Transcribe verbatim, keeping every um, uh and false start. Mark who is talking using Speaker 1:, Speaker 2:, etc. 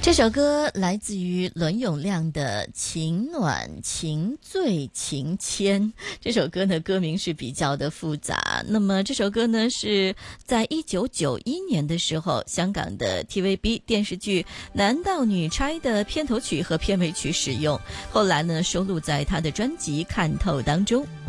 Speaker 1: 这首歌来自于伦永亮的《情暖情醉情牵》。这首歌呢，歌名是比较的复杂。那么这首歌呢，是在一九九一年的时候，香港的 T V B 电视剧《男盗女钗》的片头曲和片尾曲使用，后来呢收录在他的专辑《看透》当中。